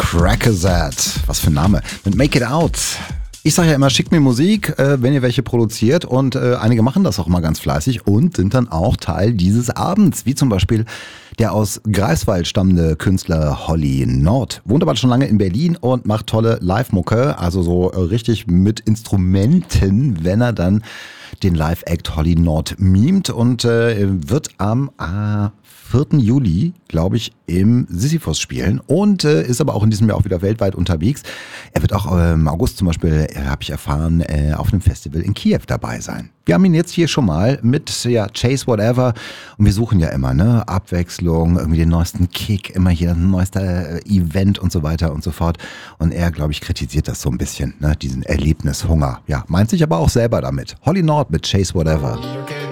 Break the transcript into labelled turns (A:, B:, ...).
A: Crackersat. Was für ein Name. Mit Make It Out. Ich sage ja immer, schickt mir Musik, wenn ihr welche produziert, und einige machen das auch immer ganz fleißig und sind dann auch Teil dieses Abends, wie zum Beispiel der aus Greifswald stammende Künstler Holly Nord. Wohnt aber schon lange in Berlin und macht tolle Live-Mucke, also so richtig mit Instrumenten, wenn er dann den Live-Act Holly Nord mimt, und wird am 4. Juli, glaube ich, im Sisyphos spielen und ist aber auch in diesem Jahr auch wieder weltweit unterwegs. Er wird auch im August zum Beispiel, habe ich erfahren, auf einem Festival in Kiew dabei sein. Wir haben ihn jetzt hier schon mal mit Chase Whatever, und wir suchen ja immer Abwechslung, irgendwie den neuesten Kick, immer hier ein neuester Event und so weiter und so fort. Und er, glaube ich, kritisiert das so ein bisschen, diesen Erlebnishunger. Ja, meint sich aber auch selber damit. Holly Nord mit Chase Whatever.
B: Okay.